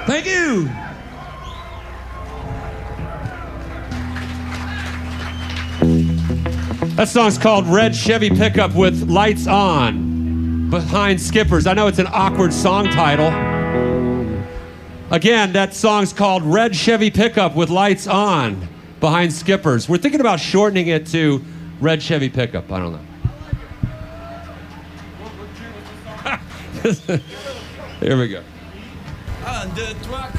Thank you. That song's called Red Chevy Pickup with Lights On, Behind Skippers. I know it's an awkward song title. Again, that song's called Red Chevy Pickup with Lights On, Behind Skippers. We're thinking about shortening it to Red Chevy Pickup. I don't know. Here we go. 1, 2, 3,